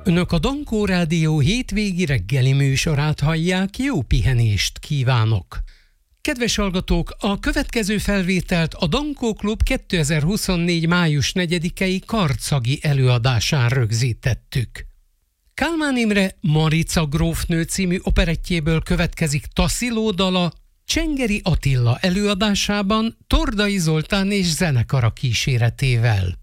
Önök a Dankó Rádió hétvégi reggeli műsorát hallják, jó pihenést kívánok! Kedves hallgatók, a következő felvételt a Dankó Klub 2024. május 4-i karcagi előadásán rögzítettük. Kálmán Imre Marica grófnő című operettjéből következik Tassilo dala, Csengeri Attila előadásában Tordai Zoltán és zenekara kíséretével.